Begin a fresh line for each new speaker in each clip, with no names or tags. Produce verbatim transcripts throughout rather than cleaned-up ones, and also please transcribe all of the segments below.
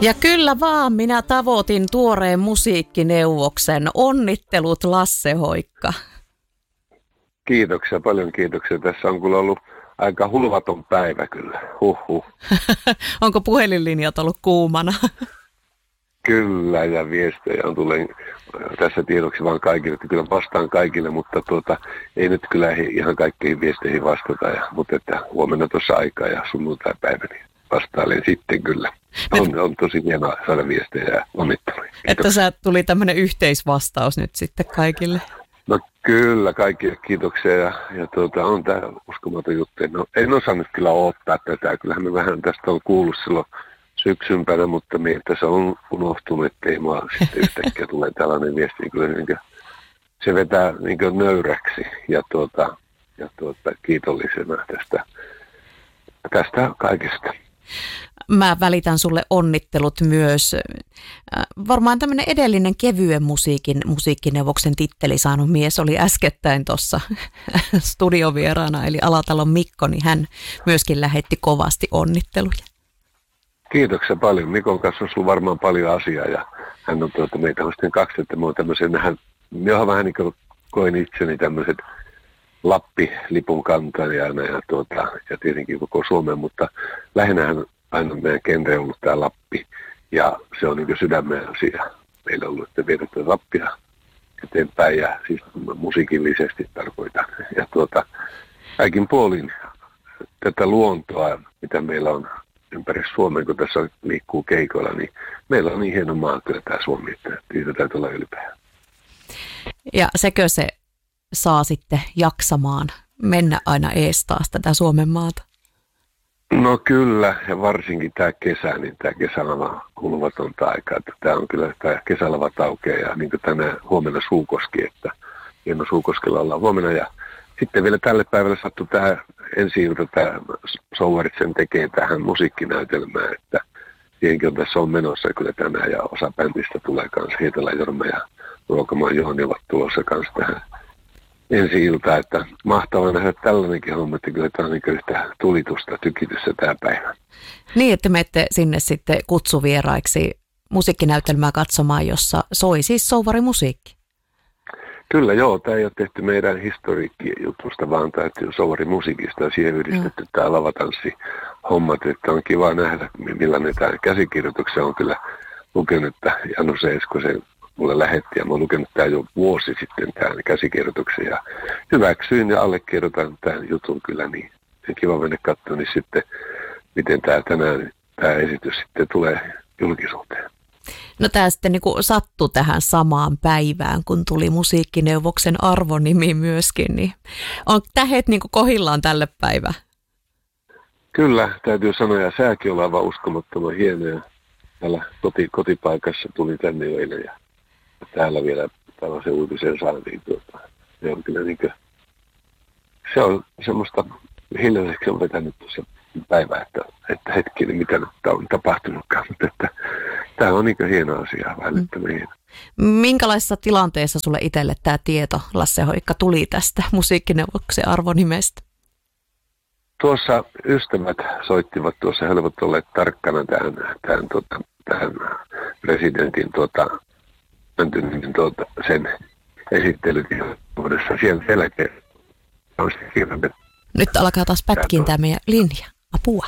Ja kyllä vaan, minä tavoitin tuoreen musiikkineuvoksen. Onnittelut, Lasse Hoikka.
Kiitoksia, paljon kiitoksia. Tässä on kyllä ollut aika hulvaton päivä kyllä. Huhhuh.
Onko puhelinlinjat ollut kuumana?
Kyllä, ja viestejä on tulee tässä tiedoksi vaan kaikille, että kyllä vastaan kaikille, mutta tuota, ei nyt kyllä ihan kaikkiin viesteihin vastata. Ja, mutta että huomenna tuossa aikaa ja sunnuntai-päivä, niin vastailen sitten kyllä. On, on tosi hienoa saada viestejä ja onnitteluja.
Että sä tuli tämmöinen yhteisvastaus nyt sitten kaikille.
No kyllä, kaikille kiitoksia ja, ja tuota, on tämä uskomaton juttu. No, en osannut kyllä odottaa tätä. Kyllähän me vähän tästä on kuullut silloin syksympänä, mutta meiltä se on unohtunut, ettei maa sitten yhtäkkiä tule tällainen viesti. Kyllä niin kuin, se vetää niin kuin nöyräksi ja, tuota, ja tuota, kiitollisena tästä, tästä kaikesta.
Mä välitän sulle onnittelut myös. Varmaan tämmöinen edellinen kevyen musiikin musiikkineuvoksen titteli saanut mies oli äskettäin tuossa studiovieraana, eli Alatalon Mikko, niin hän myöskin lähetti kovasti onnitteluja.
Kiitoksia paljon. Mikon kanssa on ollut varmaan paljon asiaa ja hän on tuota, meitä on sitten kaksi, että mä oon tämmöisen, hän, minä vähän niin kuin koin itseni tämmöiset Lappi-lipun kantajana ja, tuota, ja tietenkin koko Suomen, mutta lähinnä hän aina meidän genre on ollut tämä Lappi ja se on niin kuin sydämen asia. Meillä on ollut, että viedetään Lappia eteenpäin ja siis musiikillisesti tarkoitan. Ja tuota, kaikin puolin tätä luontoa, mitä meillä on ympäri Suomea, kun tässä liikkuu keikoilla, niin meillä on niin hieno maa kyllä tämä Suomi, että siitä täytyy olla ylpeä.
Ja sekö se saa sitten jaksamaan mennä aina ees taas tätä Suomen maata?
No kyllä, ja varsinkin tämä kesä, niin tämä kesälava hulvatonta aikaa, että tämä on kyllä tämä kesälava taukea ja niin kuin tänään huomenna Suukoski, että hieno Suukoskella ollaan huomenna ja sitten vielä tälle päivälle sattui tähän ensi-ilta, tämä Souvaritsen tekee tähän musiikkinäytelmään, että siihenkin on tässä on menossa kyllä tänään ja osa bändistä tulee kanssa, Hietala Jorma ja Ruokamaan Jooni ovat tulossa kanssa tähän ensi-iltaan, että mahtavaa nähdä tällainenkin homma, että kyllä tämä on niin yhtä tulitusta, tykitystä tämä päivä.
Niin, että menette sinne sitten kutsuvieraiksi musiikkinäytelmää katsomaan, jossa soi siis souvarimusiikki. Kyllä joo, tämä ei ole tehty meidän historiikkijutusta, vaan tämä souvarimusiikista ja siihen yhdistetty mm. tämä lavatanssi-hommat, että on kiva nähdä, millainen tämä käsikirjoituksia on kyllä lukenut, että Janus Eskosen mulle lähetti ja mä oon lukenut tämän jo vuosi sitten tämän käsikirjoituksen ja hyväksyin ja allekirjoitan tämän jutun kyllä, niin se kiva mennä katsoa, niin sitten miten tämä tänään tämä esitys sitten tulee julkisuuteen. No tämä sitten niin kuin sattui tähän samaan päivään, kun tuli musiikkineuvoksen arvonimi myöskin, niin on tähet niin kuin kohillaan tälle päivään?
Kyllä, täytyy sanoa, ja sääkin on aivan uskomattoman hienoja. Täällä koti, kotipaikassa tuli tänne jo eilen ja täällä vielä tällaisen uutisen saatiin. Tuota, se on kyllä niin kuin, se on semmoista hiljaiseksi on vetänyt tuossa päivää, että, että hetkinen, mitä nyt on tapahtunutkaan, mutta että tämä on niin kuin hieno asia, välittömän hieno.
Minkälaisessa tilanteessa sulle itselle tämä tieto, Lasse Hoikka, tuli tästä musiikkineuvoksen arvonimestä? Tuossa
ystävät soittivat tuossa, he olivat olleet tarkkana tähän, tähän, tuota, tähän presidentin tuota, tuota, sen esittelytilaisuudessa. Siellä selkeä on sitten kirjoitettu.
Nyt alkaa taas pätkiin tämä meidän linja. Apua.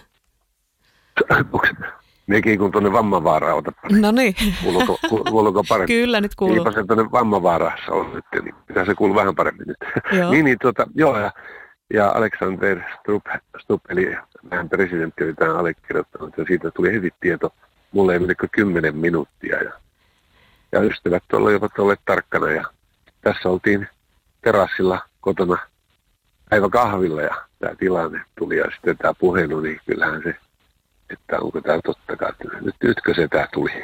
Mekin kun tuonne Vammavaaraan ota.
No niin.
Kuuluuko, kuuluuko paremmin?
Kyllä nyt kuuluu.
Eipä se tuonne Vammavaarassa on nyt, niin pitää se kuuluu vähän paremmin nyt. Joo. niin, niin tuota, joo ja, ja Alexander Stubb, Stubb eli vähän presidentti oli tämän allekirjoittanut ja siitä tuli heti tieto. Mulle ei mene kymmenen minuuttia ja, ja ystävät olivat olleet tarkkana ja tässä oltiin terassilla kotona päivä kahvilla ja tämä tilanne tuli ja sitten tämä puhelu, niin kyllähän se, että onko tämä tottakaan, että nyt nytkö se tämä tuli.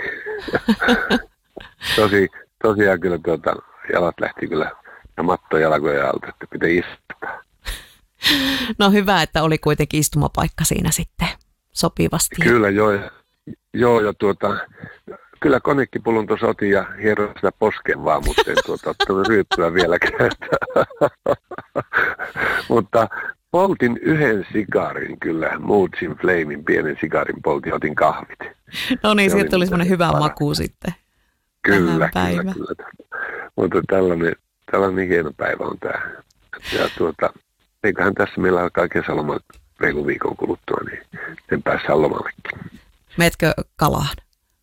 Tosi, tosiaan kyllä tuota, jalat lähti kyllä ja matto jalkojen alta, että pitää istua.
No hyvä, että oli kuitenkin istumapaikka siinä sitten sopivasti.
Kyllä joo, joo ja tuota, kyllä konekkipullon tuossa otin ja hieroin sitä poskeen vaan, mutta en tuota, ottanut ryyppyä vieläkään. Mutta poltin yhden sikarin kyllä, Moods in Flamein pienen sikarin poltin, otin kahvit.
No niin, sieltä tuli semmoinen hyvä para. maku sitten.
Kyllä, kyllä, kyllä. Mutta tällainen, tällainen hieno päivä on tämä. Ja tuota, eiköhän tässä meillä alkaa kesäloma reilu viikon kuluttua, niin en päässä lomallekin.
Meetkö kalaan?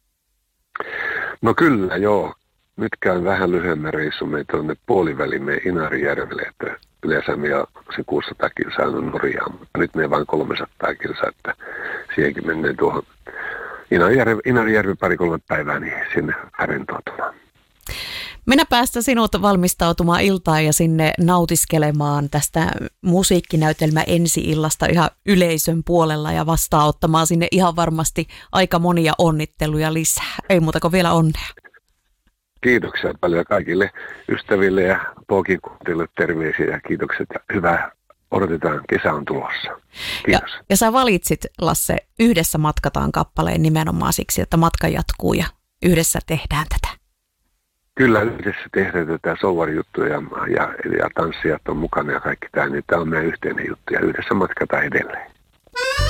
No kyllä, joo. Nyt käyn vähän lyhyemmän reissun meitä tuonne puoliväliin meidän Inarijärvelle, että yleensä me on se kuusisataa kilsaa on Norjaan, mutta nyt me vain kolmesataa kilsaa, että siihenkin mennään tuohon Inarijärvi, Inarijärvi pari-kolme päivää, niin sinne rentoutumaan.
Minä päästä sinut valmistautumaan iltaan ja sinne nautiskelemaan tästä musiikkinäytelmä ensi-illasta ihan yleisön puolella ja vastaanottamaan sinne ihan varmasti aika monia onnitteluja lisää. Ei muuta kuin vielä onnea.
Kiitoksia paljon kaikille ystäville ja Pookin kuuntelijoille terveisiä ja kiitokset ja hyvää odotetaan, kesä on tulossa. Kiitos.
Ja, ja sä valitsit, Lasse, Yhdessä matkataan -kappaleen nimenomaan siksi, että matka jatkuu ja yhdessä tehdään tätä.
Kyllä, yhdessä tehdään tätä souvarijuttuja ja, ja, ja tanssijat on mukana ja kaikki tämä, niin tämä on meidän yhteinen juttu ja yhdessä matkataan edelleen.